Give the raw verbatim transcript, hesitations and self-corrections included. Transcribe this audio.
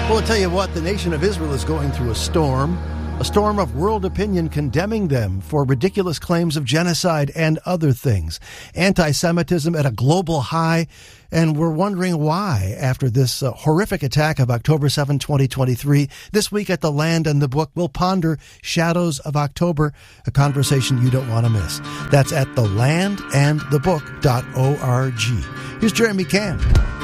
Well, I'll tell you what, the nation of Israel is going through a storm, a storm of world opinion condemning them for ridiculous claims of genocide and other things. Anti-Semitism at a global high, and we're wondering why after this uh, horrific attack of October seventh, twenty twenty-three. This week at The Land and the Book, we'll ponder Shadows of October, a conversation you don't want to miss. That's at the land and the book dot org. Here's Jeremy Camp.